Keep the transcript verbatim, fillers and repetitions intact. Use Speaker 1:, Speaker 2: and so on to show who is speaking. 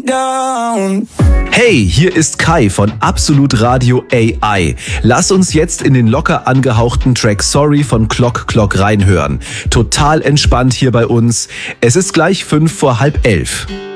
Speaker 1: down.
Speaker 2: Hey, hier ist Kai von Absolut Radio A I. Lass uns jetzt in den locker angehauchten Track Sorry von Clock Clock reinhören. Total entspannt hier bei uns. Es ist gleich fünf vor halb elf.